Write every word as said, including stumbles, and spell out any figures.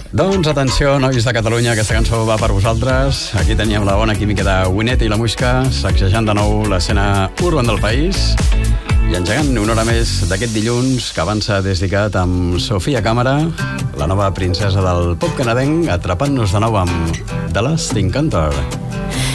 Doncs atenció, nois de Catalunya, aquesta cançó va per vosaltres. Aquí teníem la bona química de Winnet i la Muixca, sacsejant de nou l'escena urban del país i engegant una hora més d'aquest dilluns que avança des d'Icat amb Sofia Càmera, la nova princesa del pop canadenc, atrapant-nos de nou amb The Last Encounter.